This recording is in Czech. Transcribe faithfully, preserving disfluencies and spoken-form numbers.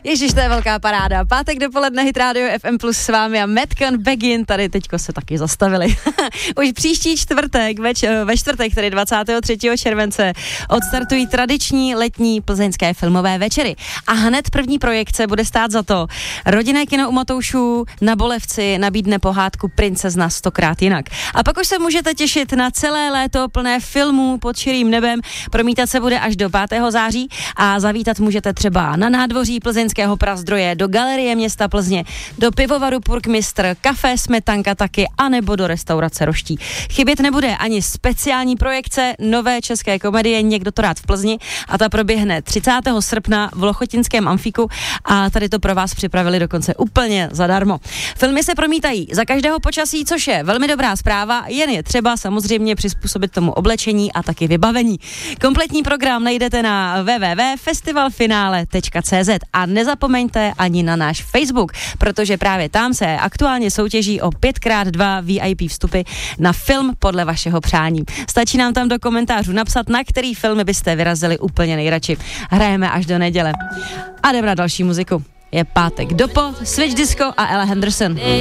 Ježiš, to je velká paráda. Pátek dopoledne Hit Radio F M plus s vámi a Metcon Begin tady teďko se taky zastavili. Už příští čtvrtek, ve, ve čtvrtek, tedy dvacátého třetího července, odstartují tradiční letní plzeňské filmové večery. A hned první projekce bude stát za to. Rodinné kino u Matoušů na Bolevci nabídne pohádku Princezna stokrát jinak. A pak už se můžete těšit na celé léto plné filmů pod širým nebem. Promítat se bude až do pátého září a zavítat můžete třeba na nádvoří plzeňského Prazdroje, do Galerie města Plzně, do pivovaru Purkmistr, kafe Smetanka taky, anebo do restaurace Roští. Chybět nebude ani speciální projekce nové české komedie Někdo to rád v Plzni a ta proběhne třicátého srpna v Lochotinském amfíku a tady to pro vás připravili dokonce úplně zadarmo. Filmy se promítají za každého počasí, což je velmi dobrá zpráva, jen je třeba samozřejmě přizpůsobit tomu oblečení a taky vybavení. Kompletní program najdete na w w w tečka festivalfinále tečka c z a nezapomeňte ani na náš Facebook, protože právě tam se aktuálně soutěží o pět krát dva V I P vstupy na film podle vašeho přání. Stačí nám tam do komentářů napsat, na který filmy byste vyrazili úplně nejradši. Hrajeme až do neděle. A jdeme na další muziku. Je pátek dopo, Switch Disco a Ella Henderson.